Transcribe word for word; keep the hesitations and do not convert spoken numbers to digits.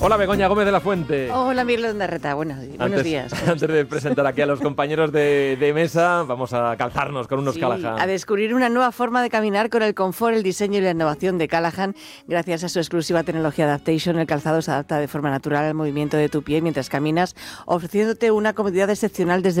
Hola, Begoña Gómez de la Fuente. Hola, Miguel Ondarreta, buenos, buenos antes, días. Antes de presentar aquí a los compañeros de, de mesa, vamos a calzarnos con unos sí, Callahan. A descubrir una nueva forma de caminar con el confort, el diseño y la innovación de Callahan. Gracias a su exclusiva tecnología Adaptation, el calzado se adapta de forma natural al movimiento de tu pie mientras caminas, ofreciéndote una comodidad excepcional desde